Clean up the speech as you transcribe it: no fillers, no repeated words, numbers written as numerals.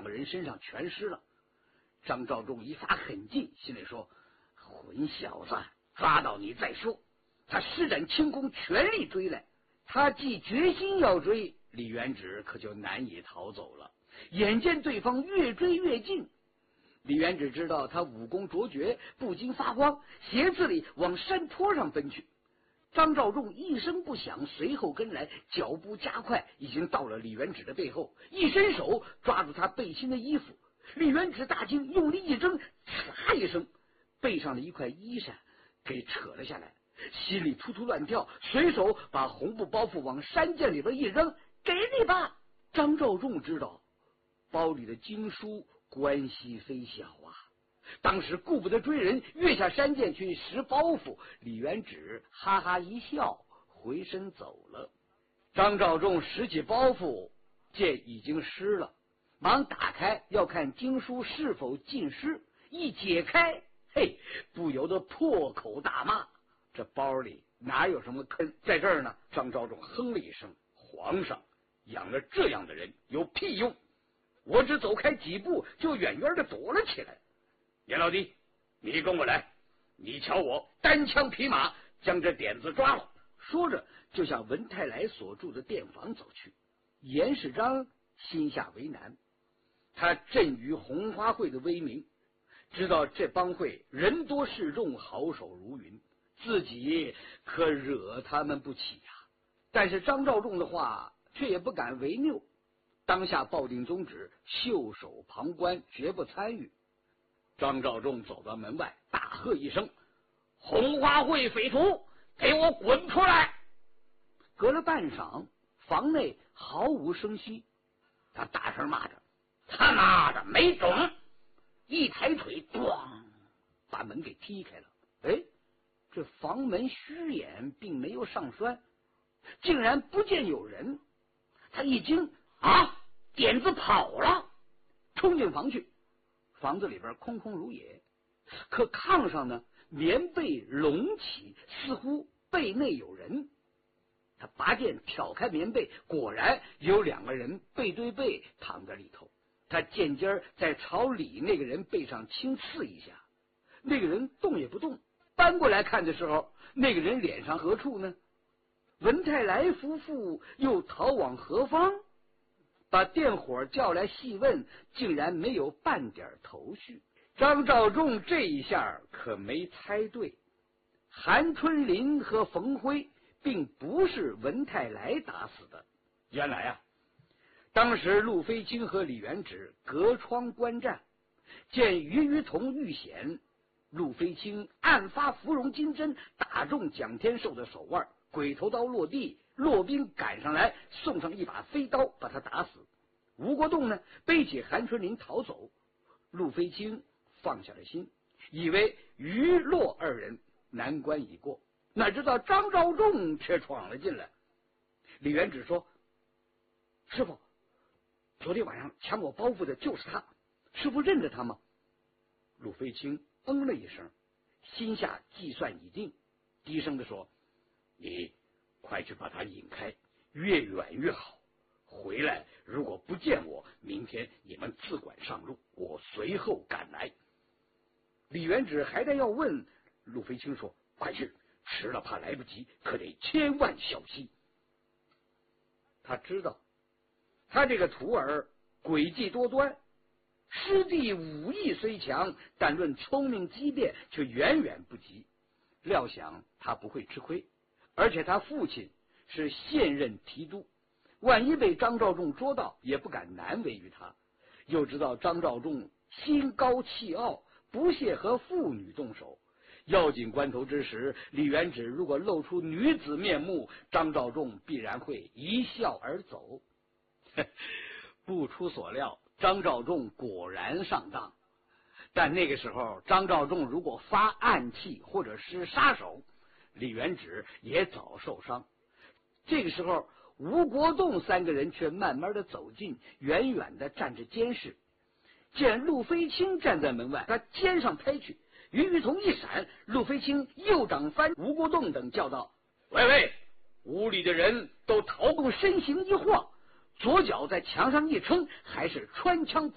个人身上全湿了。张召仲一发狠劲，心里说：混小子，抓到你再说。他施展轻功，全力追来。他既决心要追，李元直可就难以逃走了。眼见对方越追越近，李元直知道他武功卓绝，不禁发慌，斜刺里往山坡上奔去。张召仲一声不响，随后跟来，脚步加快，已经到了李元直的背后，一伸手抓住他背心的衣服。李元直大惊，用力一挣，唰一声，背上的一块衣衫给扯了下来，心里突突乱跳，随手把红布包袱往山涧里边一扔：“给你吧！”张召仲知道包里的经书关系非小啊，当时顾不得追人，跃下山涧去拾包袱。李元直哈哈一笑，回身走了。张召仲拾起包袱，见已经湿了，忙打开要看经书是否浸湿，一解开，嘿，不由得破口大骂：这包里哪有什么坑，在这儿呢！张召仲哼了一声：皇上养了这样的人有屁用！我只走开几步，就远远的躲了起来。严老弟，你跟我来，你瞧我单枪匹马将这点子抓了。说着就向文泰来所住的店房走去。严世章心下为难，他震于红花会的威名，知道这帮会人多势众，好手如云，自己可惹他们不起呀。但是张召仲的话却也不敢违拗，当下抱定宗旨，袖手旁观，绝不参与。张召仲走到门外，大喝一声：红花会匪徒，给我滚出来！隔了半晌，房内毫无声息，他大声骂着：他妈的没种！一抬腿，咣，把门给踢开了。哎，这房门虚掩，并没有上栓，竟然不见有人。他一惊：啊，点子跑了！冲进房去，房子里边空空如也，可炕上呢，棉被隆起，似乎被内有人。他拔剑挑开棉被，果然有两个人背对背躺在里头。他剑尖在朝里那个人背上轻刺一下，那个人动也不动。搬过来看的时候，那个人脸上何处呢？文泰来夫妇又逃往何方？把店伙叫来细问，竟然没有半点头绪。张召仲这一下可没猜对，韩春林和冯辉并不是文泰来打死的。原来啊，当时陆飞清和李元直隔窗观战，见于同遇险，陆飞清暗发芙蓉金针，打中蒋天寿的手腕，鬼头刀落地，骆宾赶上来，送上一把飞刀，把他打死。吴国栋呢，背起韩春林逃走。陆飞清放下了心，以为于骆二人难关已过，哪知道张召仲却闯了进来。李元直说：师傅，昨天晚上抢我包袱的就是他，师傅认得他吗？陆飞清嗯了一声，心下计算已定，低声的说：你快去把他引开，越远越好。回来如果不见我，明天你们自管上路，我随后赶来。李元直还在要问，陆飞清说：快去，迟了怕来不及，可得千万小心。他知道他这个徒儿诡计多端，师弟武艺虽强，但论聪明机变却远远不及。料想他不会吃亏，而且他父亲是现任提督，万一被张召仲捉到，也不敢难为于他。又知道张召仲心高气傲，不屑和妇女动手。要紧关头之时，李元直如果露出女子面目，张召仲必然会一笑而走。不出所料，张召仲果然上当。但那个时候，张召仲如果发暗器或者施杀手，李元直也早受伤。这个时候，吴国栋三个人却慢慢的走近，远远的站着监视。见陆飞清站在门外，他肩上拍去，于同一闪，陆飞清右掌翻吴国栋等，叫道：喂喂，屋里的人都逃不，身形一晃，左脚在墙上一撑，还是穿枪